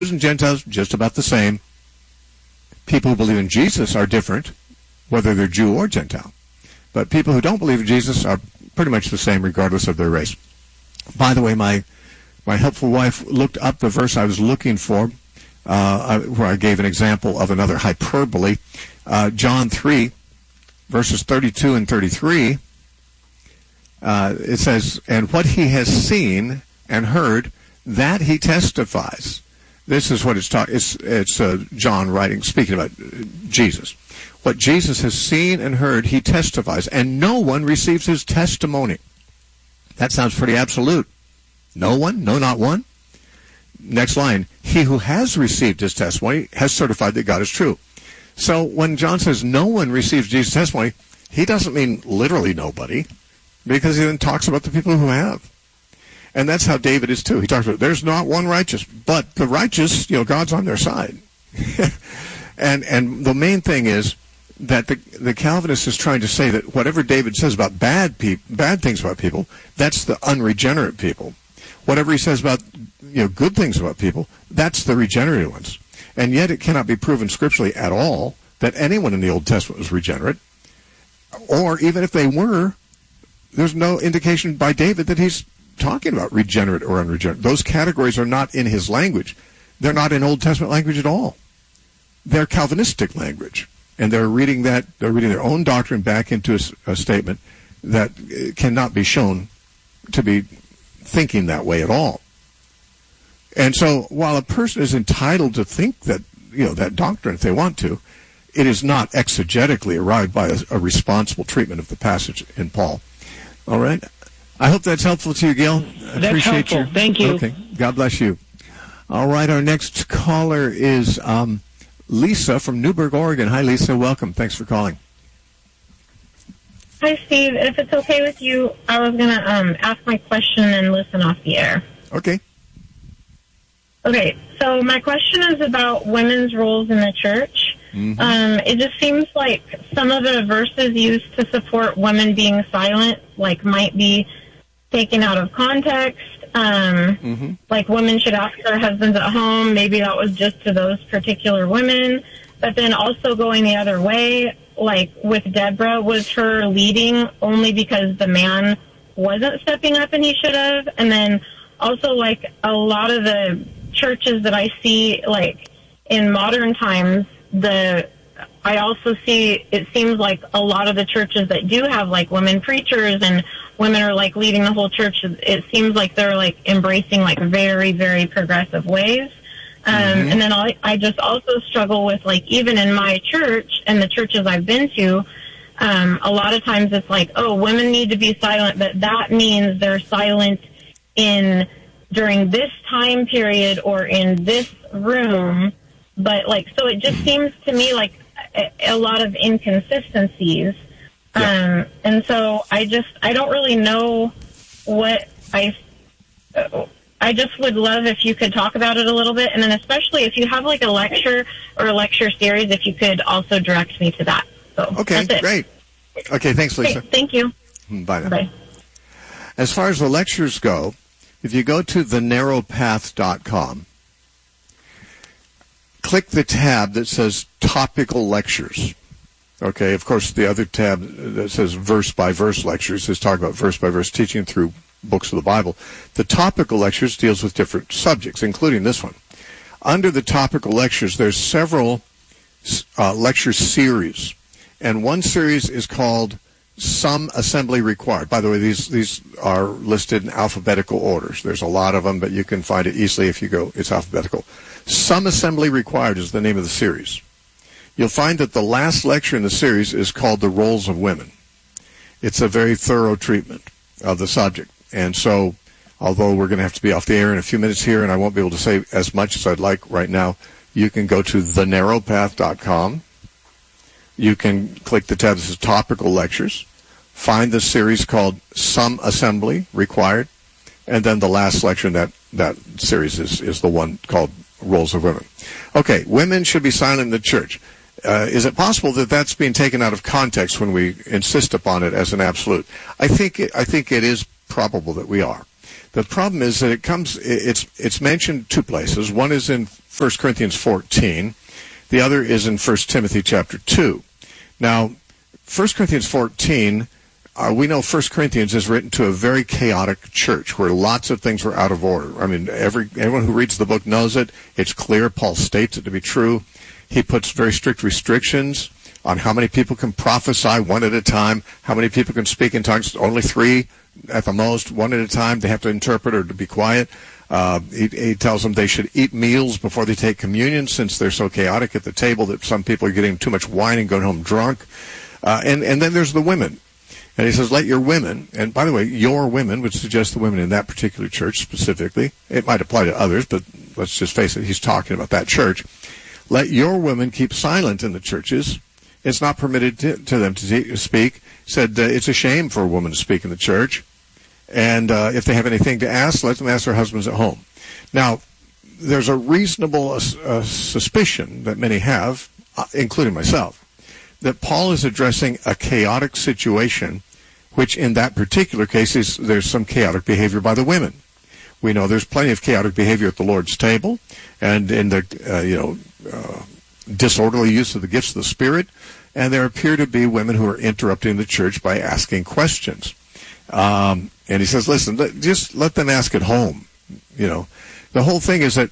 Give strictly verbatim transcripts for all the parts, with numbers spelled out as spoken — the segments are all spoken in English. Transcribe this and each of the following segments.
and Gentiles, just about the same. People who believe in Jesus are different, whether they're Jew or Gentile. But people who don't believe in Jesus are pretty much the same regardless of their race. By the way, my my helpful wife looked up the verse I was looking for, uh, where I gave an example of another hyperbole. Uh, John three, verses thirty-two and thirty-three, uh, it says, "And what he has seen and heard, that he testifies." This is what it's talking. It's it's uh, John writing, speaking about Jesus. What Jesus has seen and heard, he testifies, and no one receives his testimony. That sounds pretty absolute. No one? No, not one? Next line. He who has received his testimony has certified that God is true. So when John says no one receives Jesus' testimony, he doesn't mean literally nobody, because he then talks about the people who have. And that's how David is too. He talks about there's not one righteous, but the righteous, you know, God's on their side. and and the main thing is that the the Calvinist is trying to say that whatever David says about bad peop, bad things about people, that's the unregenerate people. Whatever he says about, you know, good things about people, that's the regenerated ones. And yet it cannot be proven scripturally at all that anyone in the Old Testament was regenerate. Or even if they were, there's no indication by David that he's talking about regenerate or unregenerate. Those categories are not in his language. They're not in Old Testament language at all. They're Calvinistic language. And they're reading that, they're reading their own doctrine back into a, a statement that cannot be shown to be thinking that way at all. And so while a person is entitled to think that, you know, that doctrine if they want to, it is not exegetically arrived by a, a responsible treatment of the passage in Paul. All right? I hope that's helpful to you, Gail. I that's appreciate helpful. Your, Thank you. Okay. God bless you. All right, our next caller is um, Lisa from Newberg, Oregon. Hi, Lisa. Welcome. Thanks for calling. Hi, Steve. If it's okay with you, I was going to um, ask my question and listen off the air. Okay. Okay, so my question is about women's roles in the church. Mm-hmm. Um, it just seems like some of the verses used to support women being silent, like, might be taken out of context. Um, mm-hmm. Like, women should ask their husbands at home. Maybe that was just to those particular women. But then also going the other way, like with Deborah, was her leading only because the man wasn't stepping up and he should have? And then also, like, a lot of the churches that I see, like, in modern times, the I also see, it seems like a lot of the churches that do have, like, women preachers and women are, like, leading the whole church, it seems like they're, like, embracing, like, very, very progressive ways. Um, mm-hmm. And then I, I just also struggle with, like, even in my church and the churches I've been to, um, a lot of times it's like, oh, women need to be silent, but that means they're silent in during this time period or in this room. But, like, so it just seems to me like a, a lot of inconsistencies. Yeah. Um, and so I just, I don't really know what I, uh, I just would love if you could talk about it a little bit. And then especially if you have, like, a lecture or a lecture series, if you could also direct me to that. So okay, that's it. Great. Okay, thanks, Lisa. Okay, thank you. Bye now. Bye. As far as the lectures go, if you go to the narrow path dot com, click the tab that says Topical Lectures. Okay, of course, the other tab that says Verse-by-Verse Lectures is talking about verse-by-verse teaching through books of the Bible. The Topical Lectures deals with different subjects, including this one. Under the Topical Lectures, there's several uh, lecture series, and one series is called Some Assembly Required. By the way, these these are listed in alphabetical orders. There's a lot of them, but you can find it easily if you go. It's alphabetical. Some Assembly Required is the name of the series. You'll find that the last lecture in the series is called The Roles of Women. It's a very thorough treatment of the subject. And so, although we're going to have to be off the air in a few minutes here, and I won't be able to say as much as I'd like right now, you can go to the narrow path dot com. You can click the tab that says Topical Lectures, find the series called Some Assembly Required, and then the last lecture in that, that series is, is the one called Roles of Women. Okay, women should be silent in the church. Uh, is it possible that that's being taken out of context when we insist upon it as an absolute? I think it, I think it is probable that we are. The problem is that it comes, it's it's mentioned two places. One is in First Corinthians fourteen. The other is in First Timothy chapter two. Now, First Corinthians fourteen, uh, we know First Corinthians is written to a very chaotic church where lots of things were out of order. I mean, every anyone who reads the book knows it. It's clear. Paul states it to be true. He puts very strict restrictions on how many people can prophesy one at a time, how many people can speak in tongues, only three at the most, one at a time. They have to interpret or to be quiet. Uh, he, he tells them they should eat meals before they take communion, since they're so chaotic at the table that some people are getting too much wine and going home drunk. Uh, and, and then there's the women. And he says, let your women, and by the way, your women would suggest the women in that particular church specifically. It might apply to others, but let's just face it, he's talking about that church. Let your women keep silent in the churches. It's not permitted to, to them to te- speak. Said uh, it's a shame for a woman to speak in the church. And uh, if they have anything to ask, let them ask their husbands at home. Now, there's a reasonable uh, uh, suspicion that many have, uh, including myself, that Paul is addressing a chaotic situation, which in that particular case is there's some chaotic behavior by the women. We know there's plenty of chaotic behavior at the Lord's table, and in the uh, you know uh, disorderly use of the gifts of the Spirit, and there appear to be women who are interrupting the church by asking questions. Um, and he says, listen, let, just let them ask at home. You know, the whole thing is that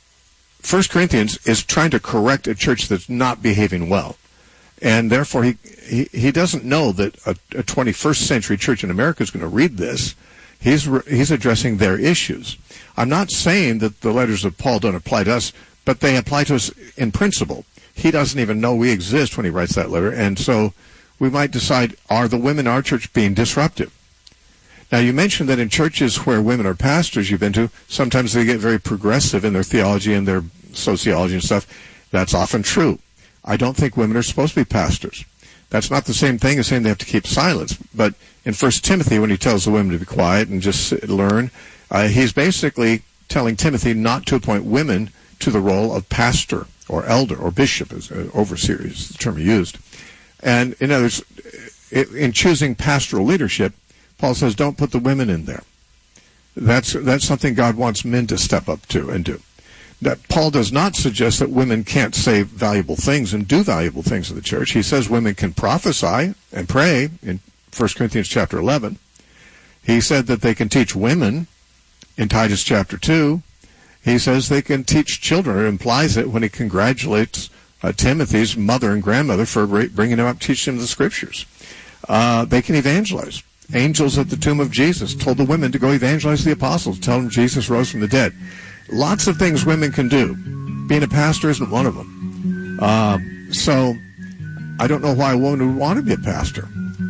First Corinthians is trying to correct a church that's not behaving well. And therefore, he, he, he doesn't know that a, a twenty-first century church in America is going to read this. He's, re, he's addressing their issues. I'm not saying that the letters of Paul don't apply to us, but they apply to us in principle. He doesn't even know we exist when he writes that letter. And so we might decide, are the women in our church being disruptive? Now, you mentioned that in churches where women are pastors you've been to, sometimes they get very progressive in their theology and their sociology and stuff. That's often true. I don't think women are supposed to be pastors. That's not the same thing as saying they have to keep silence. But in First Timothy, when he tells the women to be quiet and just sit, learn, uh, he's basically telling Timothy not to appoint women to the role of pastor or elder or bishop, as uh, overseer is the term he used. And in other words, in choosing pastoral leadership, Paul says don't put the women in there. That's that's something God wants men to step up to and do. That Paul does not suggest that women can't say valuable things and do valuable things in the church. He says women can prophesy and pray in First Corinthians chapter eleven. He said that they can teach women in Titus chapter two. He says they can teach children, or implies it when he congratulates uh, Timothy's mother and grandmother for bringing him up, teaching them the scriptures. Uh, they can evangelize. Angels at the tomb of Jesus told the women to go evangelize the apostles, tell them Jesus rose from the dead. Lots of things women can do. Being a pastor isn't one of them. Uh, so I don't know why a woman would want to be a pastor.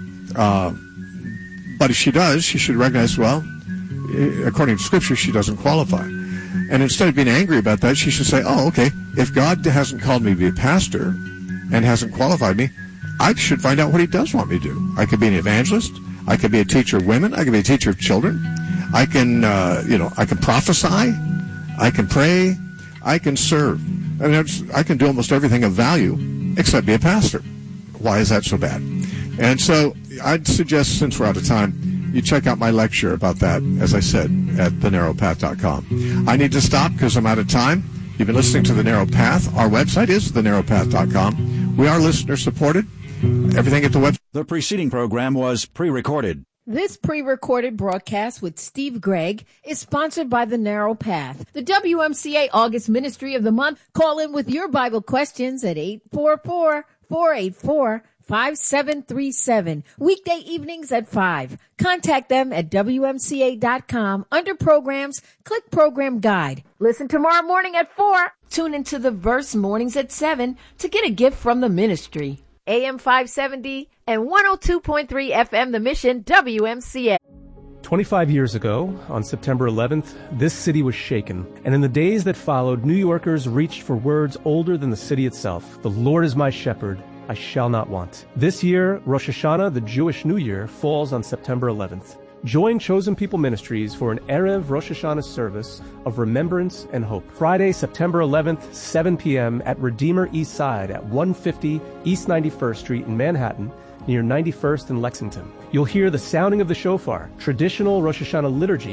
Uh, but if she does, she should recognize, well, according to Scripture, she doesn't qualify. And instead of being angry about that, she should say, oh, okay, if God hasn't called me to be a pastor and hasn't qualified me, I should find out what he does want me to do. I could be an evangelist. I could be a teacher of women. I could be a teacher of children. I can, uh, you know, I can prophesy. I can pray. I can serve. I mean, I can do almost everything of value except be a pastor. Why is that so bad? And so I'd suggest, since we're out of time, you check out my lecture about that, as I said, at the narrow path dot com. I need to stop because I'm out of time. You've been listening to The Narrow Path. Our website is the narrow path dot com. We are listener-supported. Everything at the website. The preceding program was pre-recorded. This pre-recorded broadcast with Steve Gregg is sponsored by The Narrow Path, the W M C A August Ministry of the Month. Call in with your Bible questions at eight four four, four eight four, five seven three seven. Weekday evenings at five. Contact them at W M C A dot com. Under Programs, click Program Guide. Listen tomorrow morning at four. Tune into the Verse mornings at seven to get a gift from the ministry. A M five seventy and one oh two point three F M The Mission, W M C A. twenty-five years ago, on September eleventh, this city was shaken. And in the days that followed, New Yorkers reached for words older than the city itself. The Lord is my shepherd, I shall not want. This year, Rosh Hashanah, the Jewish New Year, falls on September eleventh. Join Chosen People Ministries for an Erev Rosh Hashanah service of remembrance and hope. Friday, September eleventh, seven p.m. at Redeemer East Side at one fifty East ninety-first Street in Manhattan, near ninety-first and Lexington. You'll hear the sounding of the shofar, traditional Rosh Hashanah liturgy,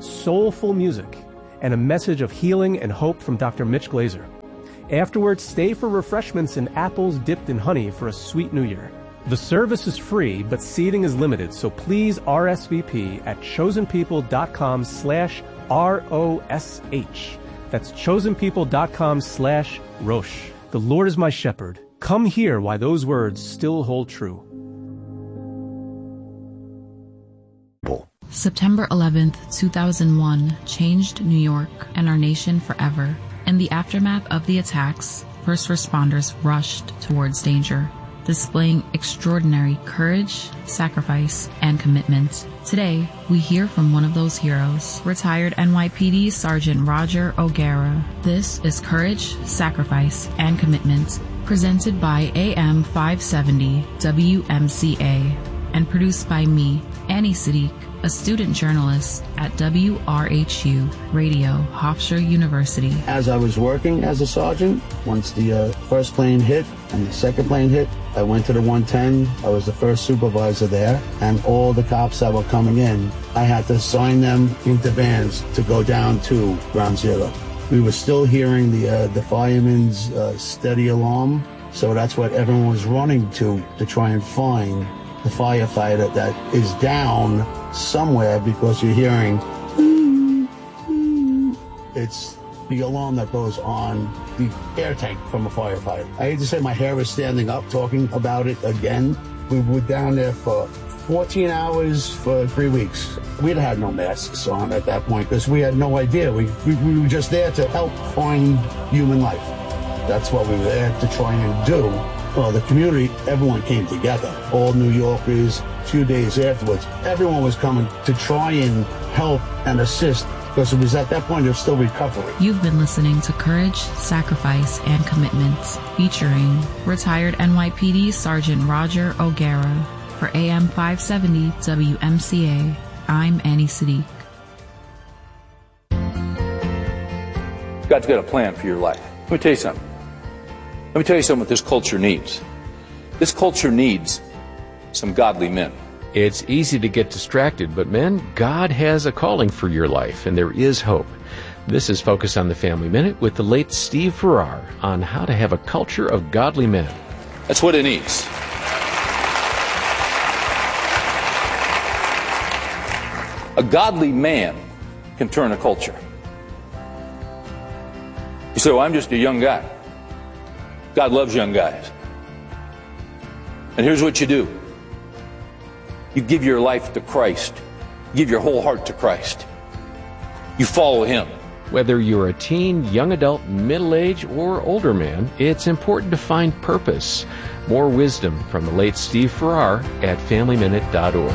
soulful music, and a message of healing and hope from Doctor Mitch Glazer. Afterwards, stay for refreshments and apples dipped in honey for a sweet new year. The service is free, but seating is limited, so please R S V P at chosenpeople.com slash R O S H. That's chosenpeople.com slash Rosh. The Lord is my shepherd. Come hear why those words still hold true. September eleventh, two thousand one changed New York and our nation forever. In the aftermath of the attacks, first responders rushed towards danger, displaying extraordinary courage, sacrifice, and commitment. Today, we hear from one of those heroes, retired N Y P D Sergeant Roger O'Gara. This is Courage, Sacrifice, and Commitment, presented by A M five seventy W M C A, and produced by me, Annie Siddiq, a student journalist at W R H U Radio, Hofstra University. As I was working as a sergeant, once the uh, first plane hit and the second plane hit, I went to the one ten. I was the first supervisor there, and all the cops that were coming in, I had to assign them into vans to go down to ground zero. We were still hearing the uh, the fireman's uh, steady alarm, so that's what everyone was running to to try and find the firefighter that is down somewhere, because you're hearing it's the alarm that goes on the air tank from a firefighter. I hate to say my hair is standing up talking about it again. We were down there for fourteen hours for three weeks. We'd had no masks on at that point because we had no idea. We, we, we were just there to help find human life. That's what we were there to try and do. Well, the community, everyone came together. All New Yorkers, a few days afterwards, everyone was coming to try and help and assist, because it was at that point, it was still recovery. You've been listening to Courage, Sacrifice, and Commitment, featuring retired N Y P D Sergeant Roger O'Gara. For A M five seventy W M C A, I'm Annie Siddiq. God's got a plan for your life. Let me tell you something. Let me tell you something what this culture needs. This culture needs some godly men. It's easy to get distracted, but men, God has a calling for your life, and there is hope. This is Focus on the Family Minute with the late Steve Farrar on how to have a culture of godly men. That's what it needs. A godly man can turn a culture. You say, well, I'm just a young guy. God loves young guys. And here's what you do. You give your life to Christ. You give your whole heart to Christ. You follow Him. Whether you're a teen, young adult, middle-aged, or older man, it's important to find purpose. More wisdom from the late Steve Farrar at family minute dot org.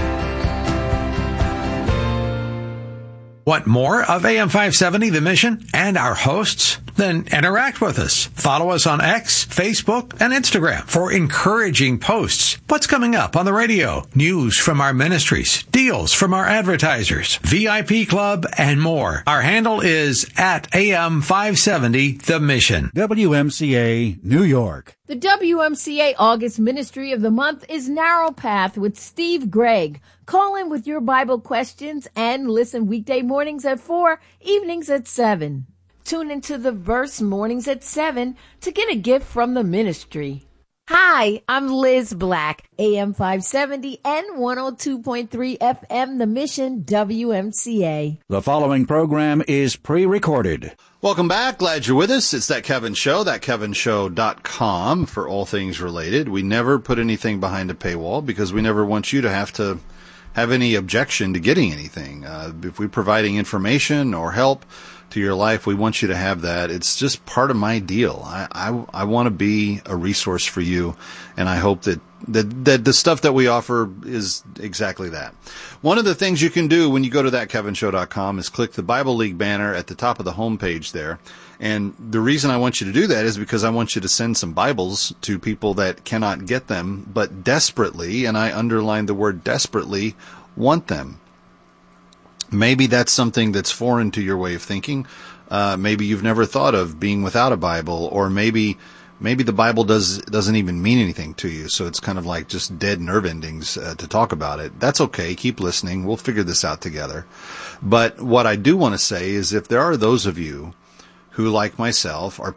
Want more of A M five seventy, The Mission, and our hosts? Then interact with us. Follow us on X, Facebook, and Instagram for encouraging posts. What's coming up on the radio? News from our ministries, deals from our advertisers, V I P club, and more. Our handle is at A M five seventy, The Mission. W M C A, New York. The W M C A August Ministry of the Month is Narrow Path with Steve Gregg. Call in with your Bible questions and listen weekday mornings at four, evenings at seven. Tune into the Verse mornings at seven to get a gift from the ministry. Hi, I'm Liz Black, A M five seventy and one oh two point three F M, The Mission, W M C A. The following program is pre-recorded. Welcome back. Glad you're with us. It's That Kevin Show, that kevin show dot com for all things related. We never put anything behind a paywall because we never want you to have to have any objection to getting anything. Uh, if we're providing information or help to your life, we want you to have that. It's just part of my deal. I, I, I want to be a resource for you, and I hope that, that, that the stuff that we offer is exactly that. One of the things you can do when you go to that kevin show dot com is click the Bible League banner at the top of the homepage there. And the reason I want you to do that is because I want you to send some Bibles to people that cannot get them, but desperately, and I underline the word desperately, want them. Maybe that's something that's foreign to your way of thinking. Uh, maybe you've never thought of being without a Bible, or maybe maybe the Bible does, doesn't even mean anything to you. So it's kind of like just dead nerve endings uh, to talk about it. That's okay. Keep listening. We'll figure this out together. But what I do want to say is if there are those of you who, like myself, are